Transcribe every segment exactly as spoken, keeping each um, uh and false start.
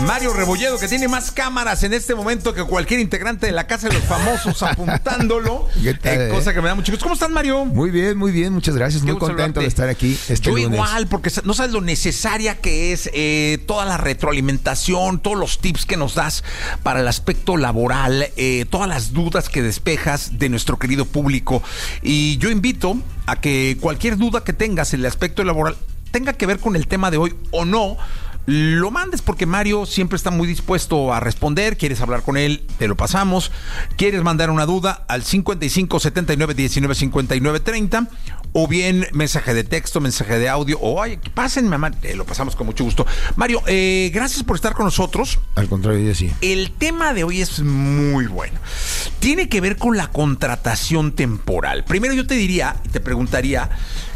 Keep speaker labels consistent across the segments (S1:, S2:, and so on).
S1: Mario Rebolledo, que tiene más cámaras en este momento que cualquier integrante de la Casa de los Famosos apuntándolo.
S2: ¿Qué tal,
S1: eh,
S2: eh?
S1: Cosa que me da mucho gusto. ¿Cómo estás, Mario?
S2: Muy bien, muy bien, muchas gracias.
S1: Qué
S2: Muy
S1: gusto
S2: contento
S1: saludarte.
S2: de estar aquí este
S1: Yo
S2: lunes.
S1: igual, porque no sabes lo necesaria que es eh, toda la retroalimentación, todos los tips que nos das para el aspecto laboral, eh, todas las dudas que despejas de nuestro querido público. Y yo invito a que cualquier duda que tengas en el aspecto laboral tenga que ver con el tema de hoy o no, lo mandes, porque Mario siempre está muy dispuesto a responder. Quieres hablar con él, te lo pasamos. Quieres mandar una duda al cincuenta y cinco, setenta y nueve, diecinueve, cincuenta y nueve, treinta, o bien mensaje de texto, mensaje de audio, o ay, pásenme, mamá, te lo pasamos con mucho gusto. Mario, eh, gracias por estar con nosotros.
S2: Al contrario, yo sí.
S1: El tema de hoy es muy bueno. Tiene que ver con la contratación temporal. Primero yo te diría, te preguntaría,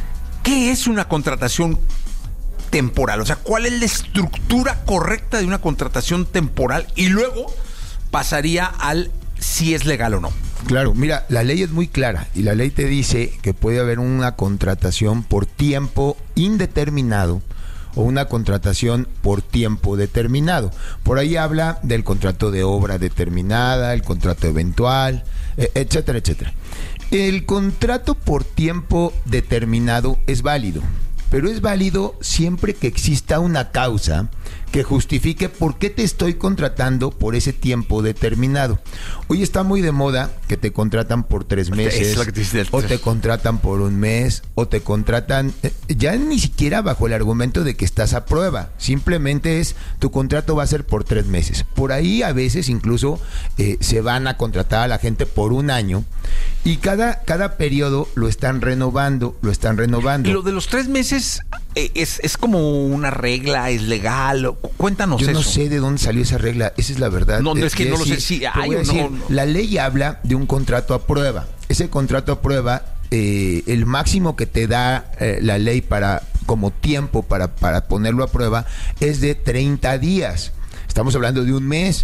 S1: ¿qué es una contratación temporal? O sea, ¿cuál es la estructura correcta de una contratación temporal? Y luego pasaría al si es legal o no.
S2: Claro, mira, la ley es muy clara y la ley te dice que puede haber una contratación por tiempo indeterminado o una contratación por tiempo determinado. Por ahí habla del contrato de obra determinada, el contrato eventual, etcétera, etcétera. El contrato por tiempo determinado es válido, pero es válido siempre que exista una causa que justifique por qué te estoy contratando por ese tiempo determinado. Hoy está muy de moda que te contratan por tres meses,
S1: Es lo que te dice,
S2: o te contratan por un mes, o te contratan, eh, ya ni siquiera bajo el argumento de que estás a prueba. Simplemente es, tu contrato va a ser por tres meses. Por ahí a veces incluso eh, se van a contratar a la gente por un año, y cada, cada periodo lo están renovando, lo están renovando.
S1: Y lo de los tres meses eh, es, es como una regla, es legal. Cuéntanos
S2: Yo
S1: eso.
S2: no sé de dónde salió esa regla, esa es la verdad.
S1: No, no
S2: Eh,
S1: es que
S2: de
S1: no lo sé
S2: decir,
S1: si
S2: te
S1: hay
S2: voy a
S1: o no,
S2: decir,
S1: no.
S2: La ley habla de un contrato a prueba. Ese contrato a prueba, eh, el máximo que te da eh, la ley para como tiempo para, para ponerlo a prueba es de treinta días. Estamos hablando de un mes.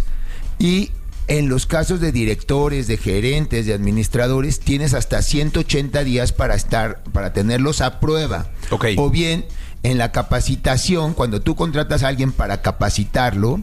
S2: Y en los casos de directores, de gerentes, de administradores, tienes hasta ciento ochenta días para estar, para tenerlos a prueba.
S1: Ok.
S2: O bien, en la capacitación, cuando tú contratas a alguien para capacitarlo,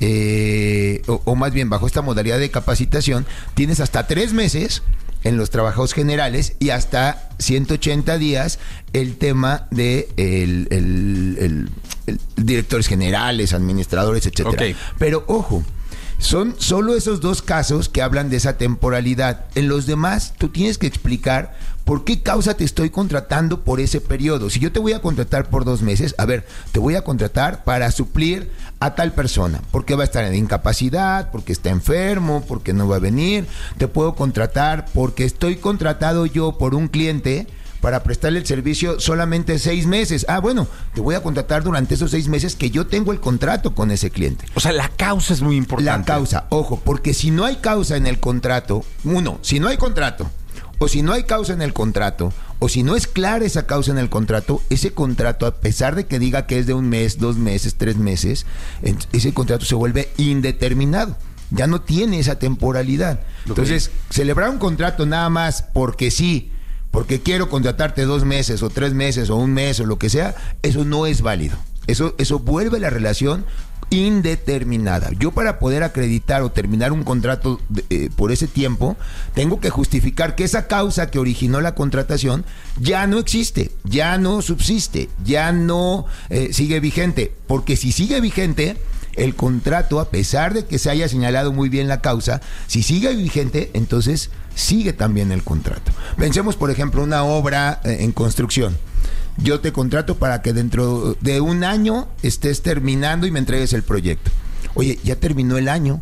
S2: eh, o, o más bien bajo esta modalidad de capacitación, tienes hasta tres meses en los trabajos generales y hasta ciento ochenta días el tema de el, el, el, el directores generales, administradores, etcétera.
S1: Ok.
S2: Pero ojo, son solo esos dos casos que hablan de esa temporalidad. En los demás, tú tienes que explicar por qué causa te estoy contratando por ese periodo. Si yo te voy a contratar por dos meses, a ver, te voy a contratar para suplir a tal persona, porque va a estar en incapacidad, porque está enfermo, porque no va a venir. Te puedo contratar porque estoy contratado yo por un cliente para prestarle el servicio solamente seis meses. Ah, bueno, te voy a contratar durante esos seis meses que yo tengo el contrato con ese cliente.
S1: O sea, la causa es muy importante.
S2: La causa, ojo, porque si no hay causa en el contrato, uno, si no hay contrato, o si no hay causa en el contrato, o si no es clara esa causa en el contrato, ese contrato, a pesar de que diga que es de un mes, dos meses, tres meses, ese contrato se vuelve indeterminado. Ya no tiene esa temporalidad. Entonces, celebrar un contrato nada más porque sí, porque quiero contratarte dos meses o tres meses o un mes o lo que sea, eso no es válido. Eso, eso vuelve la relación indeterminada. Yo, para poder acreditar o terminar un contrato de, eh, por ese tiempo, tengo que justificar que esa causa que originó la contratación ya no existe, ya no subsiste, ya no eh, sigue vigente. Porque si sigue vigente el contrato, a pesar de que se haya señalado muy bien la causa, si sigue vigente, entonces sigue también el contrato. Pensemos, por ejemplo, una obra eh, en construcción. Yo te contrato para que dentro de un año estés terminando y me entregues el proyecto. Oye, ya terminó el año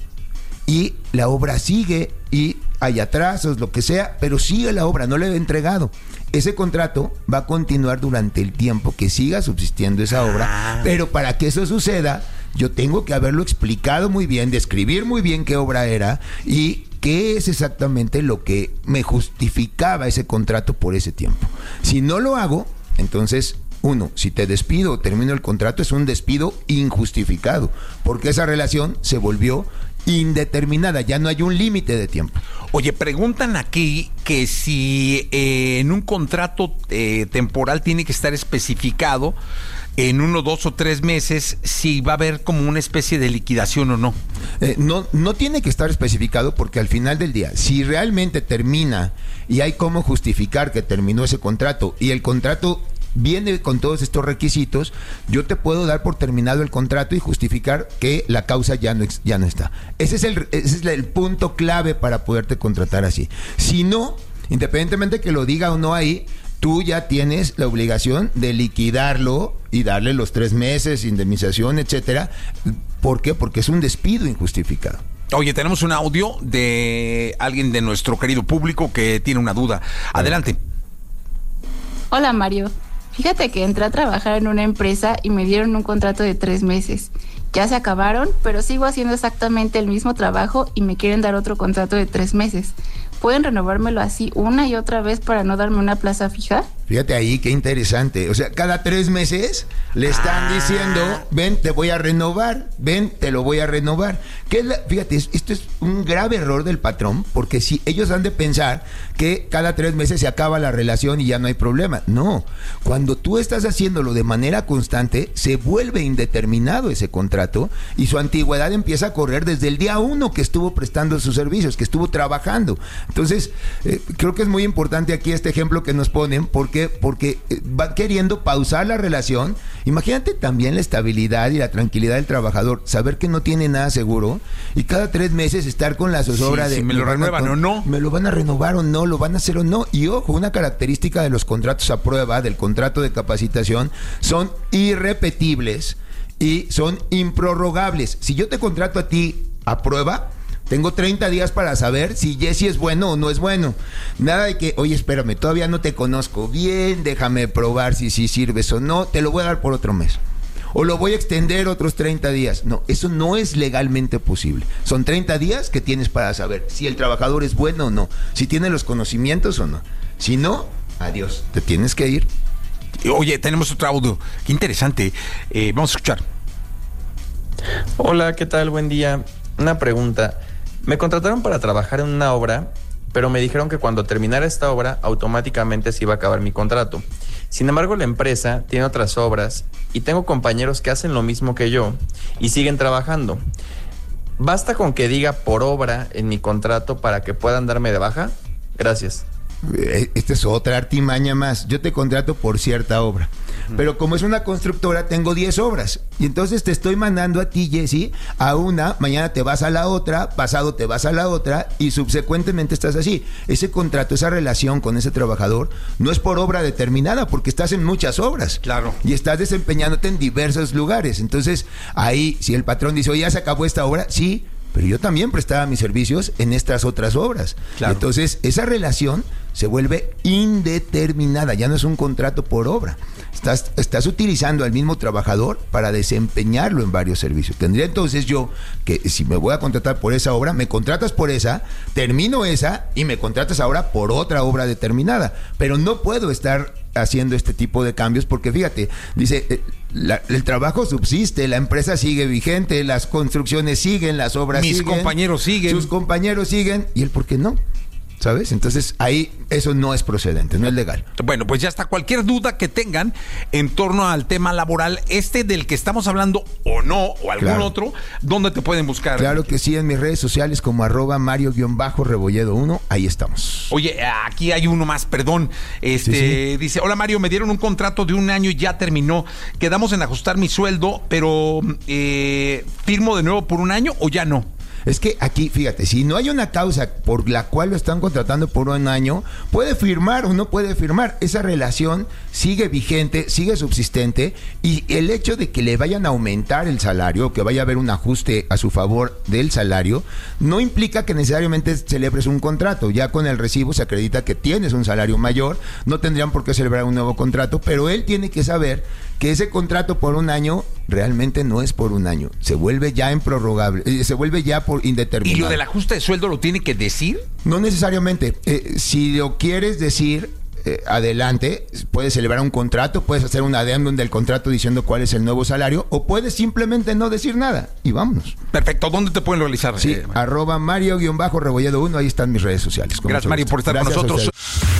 S2: y la obra sigue y hay atrasos, lo que sea, pero sigue la obra, no le he entregado. Ese contrato va a continuar durante el tiempo que siga subsistiendo esa obra,
S1: Ah.
S2: pero para que eso suceda, yo tengo que haberlo explicado muy bien, describir muy bien qué obra era y qué es exactamente lo que me justificaba ese contrato por ese tiempo. Si no lo hago, entonces, uno, si te despido o termino el contrato, es un despido injustificado, porque esa relación se volvió indeterminada, ya no hay un límite de tiempo.
S1: Oye, preguntan aquí que si eh, en un contrato eh, temporal tiene que estar especificado en uno, dos o tres meses si va a haber como una especie de liquidación o no.
S2: Eh, no, no tiene que estar especificado porque al final del día, si realmente termina y hay cómo justificar que terminó ese contrato y el contrato viene con todos estos requisitos, yo te puedo dar por terminado el contrato y justificar que la causa ya no, ya no está. Ese es el, ese es el punto clave para poderte contratar así. Si no, independientemente que lo diga o no ahí, tú ya tienes la obligación de liquidarlo y darle los tres meses, indemnización, etcétera. ¿Por qué? Porque es un despido injustificado.
S1: Oye, tenemos un audio de alguien de nuestro querido público que tiene una duda. Adelante.
S3: Hola, Mario. Fíjate que entré a trabajar en una empresa y me dieron un contrato de tres meses. Ya se acabaron, pero sigo haciendo exactamente el mismo trabajo y me quieren dar otro contrato de tres meses. ¿Pueden renovármelo así una y otra vez para no darme una plaza fija?
S2: Fíjate ahí, qué interesante. O sea, cada tres meses le están ah. diciendo, ven, te voy a renovar, ven, te lo voy a renovar. ¿Qué es la? Fíjate, esto es un grave error del patrón, porque si ellos han de pensar que cada tres meses se acaba la relación y ya no hay problema. No, cuando tú estás haciéndolo de manera constante, se vuelve indeterminado ese contrato y su antigüedad empieza a correr desde el día uno que estuvo prestando sus servicios, que estuvo trabajando. Entonces, eh, creo que es muy importante aquí este ejemplo que nos ponen, porque porque va queriendo pausar la relación. Imagínate también la estabilidad y la tranquilidad del trabajador, saber que no tiene nada seguro y cada tres meses estar con la zozobra sí, de
S1: si me lo renuevan o no,
S2: me lo van a renovar o no, lo van a hacer o no. Y ojo, una característica de los contratos a prueba, del contrato de capacitación, son irrepetibles y son improrrogables. Si yo te contrato a ti a prueba, tengo treinta días para saber si Jesse es bueno o no es bueno. Nada de que, oye, espérame, todavía no te conozco bien, déjame probar si sí si sirves o no, te lo voy a dar por otro mes. O lo voy a extender otros treinta días. No, eso no es legalmente posible. Son treinta días que tienes para saber si el trabajador es bueno o no, si tiene los conocimientos o no. Si no, adiós, te tienes que ir.
S1: Oye, tenemos otro audio. Qué interesante. Eh, vamos a escuchar.
S4: Hola, ¿qué tal? Buen día. Una pregunta. Me contrataron para trabajar en una obra, pero me dijeron que cuando terminara esta obra, automáticamente se iba a acabar mi contrato. Sin embargo, la empresa tiene otras obras y tengo compañeros que hacen lo mismo que yo y siguen trabajando. ¿Basta con que diga por obra en mi contrato para que puedan darme de baja? Gracias.
S2: Esta es otra artimaña más. Yo te contrato por cierta obra, pero como es una constructora tengo diez obras y entonces te estoy mandando a ti, Jesse, a una, mañana te vas a la otra, pasado te vas a la otra y subsecuentemente estás así. Ese contrato, esa relación con ese trabajador no es por obra determinada porque estás en muchas obras.
S1: Claro.
S2: Y estás desempeñándote en diversos lugares. Entonces ahí, si el patrón dice, oye, ya se acabó esta obra, sí, pero yo también prestaba mis servicios en estas otras obras. Claro. Entonces, esa relación se vuelve indeterminada, ya no es un contrato por obra. Estás, estás utilizando al mismo trabajador para desempeñarlo en varios servicios. Tendría entonces yo que, si me voy a contratar por esa obra, me contratas por esa, termino esa y me contratas ahora por otra obra determinada. Pero no puedo estar haciendo este tipo de cambios porque, fíjate, dice... Eh, La, el trabajo subsiste, la empresa sigue vigente, las construcciones siguen, las obras
S1: Mis
S2: siguen.
S1: Mis compañeros siguen.
S2: Sus compañeros siguen. ¿Y el por qué no? ¿Sabes? Entonces ahí eso no es procedente, no es legal.
S1: Bueno, pues ya está. Cualquier duda que tengan en torno al tema laboral, este del que estamos hablando o no, o algún claro. otro, ¿dónde te pueden buscar?
S2: Claro que sí, en mis redes sociales como arroba Mario-Rebolledo uno, ahí estamos.
S1: Oye, aquí hay uno más, perdón. Este sí, sí. Dice, hola Mario, me dieron un contrato de un año y ya terminó. Quedamos en ajustar mi sueldo, pero eh, ¿firmo de nuevo por un año o ya no?
S2: Es que aquí, fíjate, si no hay una causa por la cual lo están contratando por un año, puede firmar o no puede firmar. Esa relación sigue vigente, sigue subsistente, y el hecho de que le vayan a aumentar el salario, que vaya a haber un ajuste a su favor del salario, no implica que necesariamente celebres un contrato. Ya con el recibo se acredita que tienes un salario mayor, no tendrían por qué celebrar un nuevo contrato, pero él tiene que saber que ese contrato por un año realmente no es por un año, se vuelve ya improrrogable, eh, se vuelve ya por indeterminado.
S1: ¿Y lo del ajuste de sueldo lo tiene que decir?
S2: No necesariamente. Eh, si lo quieres decir, eh, adelante, puedes celebrar un contrato, puedes hacer un adendum del contrato diciendo cuál es el nuevo salario, o puedes simplemente no decir nada y vámonos.
S1: Perfecto. ¿Dónde te pueden localizar?
S2: Sí,
S1: eh,
S2: arroba Mario-Rebolledo uno, ahí están mis redes sociales.
S1: Gracias, Mario, por estar Gracias con nosotros.